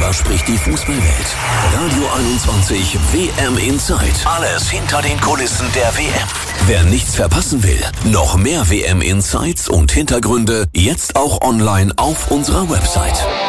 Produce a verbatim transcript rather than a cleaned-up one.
Darüber spricht die Fußballwelt. Radio einundzwanzig W M Insight. Alles hinter den Kulissen der W M. Wer nichts verpassen will, noch mehr W M Insights und Hintergründe jetzt auch online auf unserer Website.